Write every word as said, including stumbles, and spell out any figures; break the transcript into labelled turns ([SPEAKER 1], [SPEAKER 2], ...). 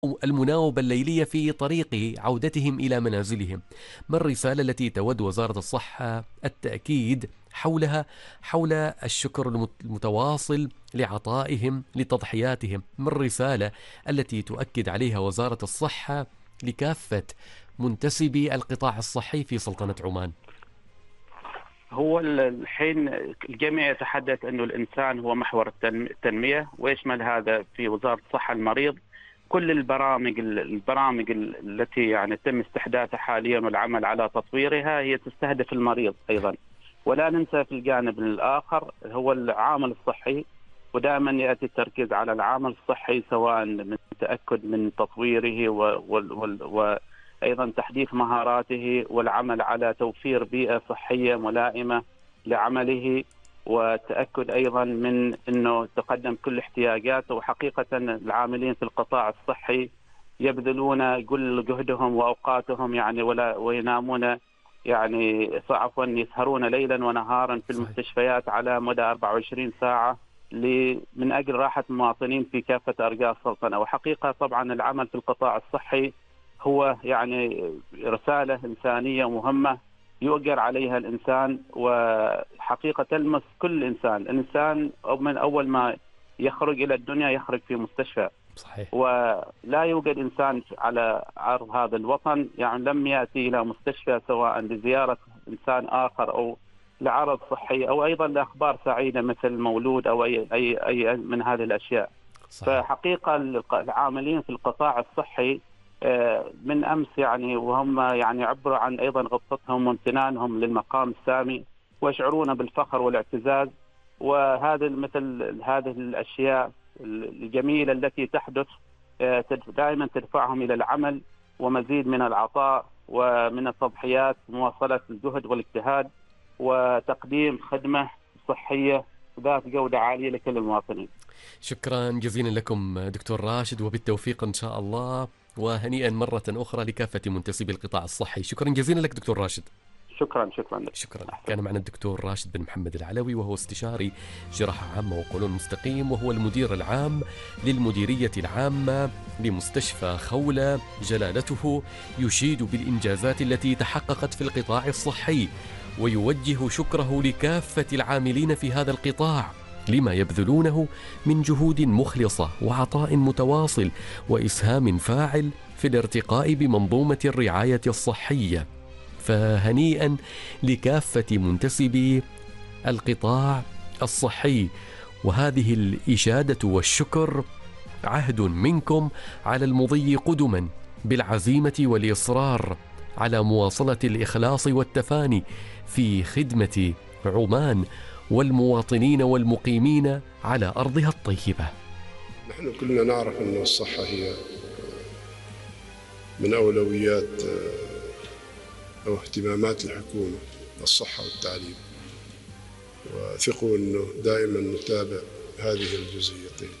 [SPEAKER 1] المناوبة الليلية في طريق عودتهم إلى منازلهم. ما الرسالة التي تود وزارة الصحة التأكيد حولها، حول الشكر المت- المتواصل لعطائهم لتضحياتهم؟ ما الرسالة التي تؤكد عليها وزارة الصحة لكافة منتسبي القطاع الصحي في سلطنة عمان؟
[SPEAKER 2] هو ال- الحين الجميع يتحدث أنه الإنسان هو محور التنم- التنمية، ويشمل هذا في وزارة الصحة المريض. كل البرامج البرامج ال- التي يعني تم استحداثها حاليا والعمل على تطويرها هي تستهدف المريض أيضا. ولا ننسى في الجانب الآخر هو العامل الصحي، ودائما يأتي التركيز على العامل الصحي، سواء من التأكد من تطويره و وال وال وأيضا تحديث مهاراته، والعمل على توفير بيئة صحية ملائمة لعمله، والتأكد أيضا من أنه تقدم كل احتياجاته. وحقيقة العاملين في القطاع الصحي يبذلون كل جهدهم وأوقاتهم يعني ولا وينامون يعني عفوا يسهرون ليلا ونهارا في
[SPEAKER 1] صحيح.
[SPEAKER 2] المستشفيات على مدى أربعة وعشرين ساعة ل- من أجل راحة المواطنين في كافة أرجاء السلطنة. وحقيقة طبعا العمل في القطاع الصحي هو يعني رسالة إنسانية مهمة يؤجر عليها الإنسان، وحقيقة تلمس كل إنسان. الإنسان من أول ما يخرج إلى الدنيا يخرج في مستشفى،
[SPEAKER 1] صحيح.
[SPEAKER 2] ولا يوجد إنسان على عرض هذا الوطن يعني لم يأتي إلى مستشفى سواء لزيارة إنسان آخر أو لعرض صحي أو أيضا لأخبار سعيدة مثل مولود أو أي أي أي من هذه الأشياء.
[SPEAKER 1] صحيح.
[SPEAKER 2] فحقيقة العاملين في القطاع الصحي آه، من أمس يعني وهم يعني عبروا عن أيضا غبطتهم وامتنانهم للمقام السامي، ويشعرون بالفخر والاعتزاز. وهذا مثل هذه الأشياء الجميلة التي تحدث آه، دائما تدفعهم إلى العمل ومزيد من العطاء ومن التضحيات، مواصلة الجهد والاجتهاد وتقديم خدمة صحية ذات جودة عالية لكل المواطنين.
[SPEAKER 1] شكرا جزيلا لكم دكتور راشد، وبالتوفيق إن شاء الله، وهنيئا مرة أخرى لكافة منتسبي القطاع الصحي. شكرا جزيلا لك دكتور راشد.
[SPEAKER 2] شكرا شكرا لك.
[SPEAKER 1] شكرا. كان معنا الدكتور راشد بن محمد العلوي، وهو استشاري جراحة عامة وقولون مستقيم، وهو المدير العام للمديرية العامة لمستشفى خولة. جلالته يشيد بالإنجازات التي تحققت في القطاع الصحي، ويوجه شكره لكافة العاملين في هذا القطاع لما يبذلونه من جهود مخلصة وعطاء متواصل وإسهام فاعل في الارتقاء بمنظومة الرعاية الصحية. فهنيئا لكافة منتسبي القطاع الصحي. وهذه الإشادة والشكر عهد منكم على المضي قدما بالعزيمة والإصرار على مواصلة الإخلاص والتفاني في خدمة عمان والمواطنين والمقيمين على أرضها الطيبة.
[SPEAKER 3] نحن كلنا نعرف أن الصحة هي من أولويات أو اهتمامات الحكومة، الصحة والتعليم، وثقوا أنه دائما نتابع هذه الجزئيتين.